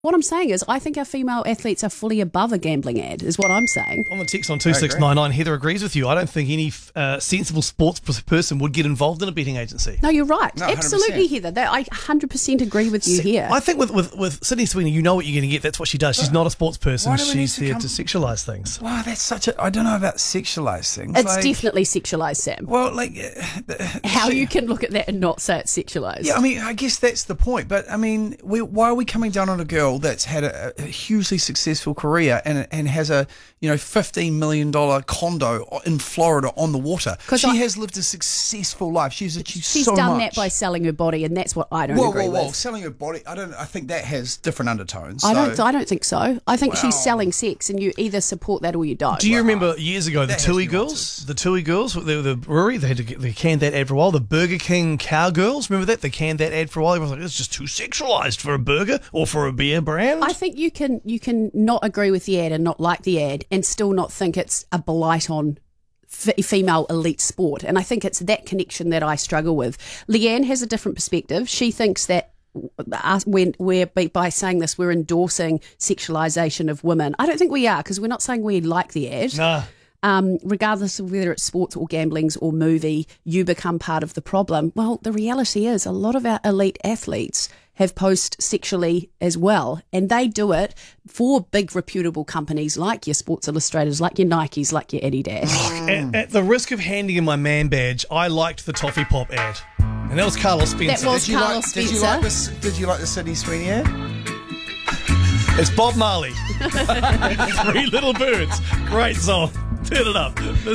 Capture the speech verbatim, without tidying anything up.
What I'm saying is I think our female athletes are fully above a gambling ad, is what I'm saying. On the text on two six nine nine, Heather agrees with you. I don't think any uh, sensible sports person would get involved in a betting agency. No, you're right. No, one hundred percent. Absolutely, Heather. That, I one hundred percent agree with you here. I think with, with, with Sydney Sweeney, you know what you're going to get. That's what she does. She's not a sports person. Why do we need She's to there come- to sexualise things. Wow, that's such a... I don't know about sexualised things. It's like, definitely sexualised, Sam. Well, like... Uh, How she- you can look at that and not say it's sexualised. Yeah, I mean, I guess that's the point. But, I mean, we, why are we coming down on a girl that's had a, a hugely successful career and and has a, you know, fifteen million dollars condo in Florida on the water? She I- has lived a successful life. She's achieved She's so done much. that by selling her body, and that's what I don't Whoa, agree whoa, whoa! with. Selling her body, I don't. I think that has different undertones. I so- don't. I don't think so. I think Wow. she's selling sex, and you either support that or you don't. Do you remember years ago the That has Tui nuances. girls? The Tui girls, the, the brewery, they had to get, they canned that ad for a while. The Burger King cowgirls, remember that? They canned that ad for a while. Everyone was like, it's just too sexualised for a burger or for a beer brand. I think you can you can not agree with the ad and not like the ad, and still not think it's a blight on f- female elite sport. And I think it's that connection that I struggle with. Leanne has a different perspective. She thinks that us, when we're by saying this, we're endorsing sexualisation of women. I don't think we are, because we're not saying we like the ad. Nah. Um, regardless of whether it's sports or gamblings or movie, you become part of the problem. Well, the reality is a lot of our elite athletes have posed sexually as well, and they do it for big reputable companies like your Sports Illustrators, like your Nikes, like your Adidas. At, at the risk of handing in my man badge, I liked the Toffee Pop ad. And that was Carlos Spencer. That was Did you Carlos like? Did you Spencer. like this? Did you like the Sydney Sweeney ad? It's Bob Marley. Three Little Birds. Great song. Turn it up.